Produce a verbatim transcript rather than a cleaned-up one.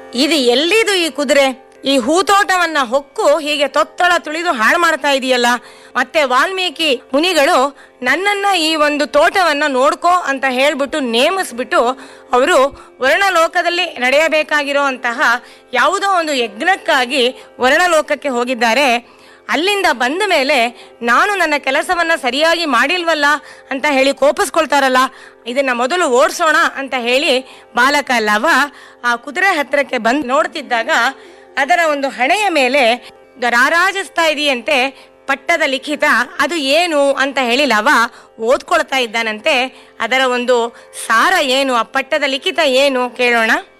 ಇದು ಎಲ್ಲಿದು ಈ ಕುದುರೆ? ಈ ಹೂತೋಟವನ್ನ ಹೊಕ್ಕು ಹೀಗೆ ತೊತ್ತಳ ತುಳಿದು ಹಾಳು ಮಾಡ್ತಾ ಇದೆಯಲ್ಲ. ಮತ್ತೆ ವಾಲ್ಮೀಕಿ ಮುನಿಗಳು ನನ್ನನ್ನ ಈ ಒಂದು ತೋಟವನ್ನ ನೋಡ್ಕೋ ಅಂತ ಹೇಳ್ಬಿಟ್ಟು ನೇಮಿಸ್ಬಿಟ್ಟು ಅವರು ವರ್ಣಲೋಕದಲ್ಲಿ ನಡೆಯಬೇಕಾಗಿರುವಂತಹ ಯಾವುದೋ ಒಂದು ಯಜ್ಞಕ್ಕಾಗಿ ವರ್ಣಲೋಕಕ್ಕೆ ಹೋಗಿದ್ದಾರೆ. ಅಲ್ಲಿಂದ ಬಂದ ಮೇಲೆ ನಾನು ನನ್ನ ಕೆಲಸವನ್ನ ಸರಿಯಾಗಿ ಮಾಡಿಲ್ವಲ್ಲ ಅಂತ ಹೇಳಿ ಕೋಪಿಸ್ಕೊಳ್ತಾರಲ್ಲ, ಇದನ್ನ ಮೊದಲು ಓಡಿಸೋಣ ಅಂತ ಹೇಳಿ ಬಾಲಕ ಲವ ಆ ಕುದುರೆ ಹತ್ರಕ್ಕೆ ಬಂದು ನೋಡ್ತಿದ್ದಾಗ ಅದರ ಒಂದು ಹಣೆಯ ಮೇಲೆ ರಾರಾಜಿಸ್ತಾ ಇದೆಯಂತೆ ಪಟ್ಟದ ಲಿಖಿತ. ಅದು ಏನು ಅಂತ ಹೇಳಿ ಲವ ಓದ್ಕೊಳ್ತಾ ಇದ್ದಾನಂತೆ. ಅದರ ಒಂದು ಸಾರ ಏನು, ಆ ಪಟ್ಟದ ಲಿಖಿತ ಏನು ಕೇಳೋಣ.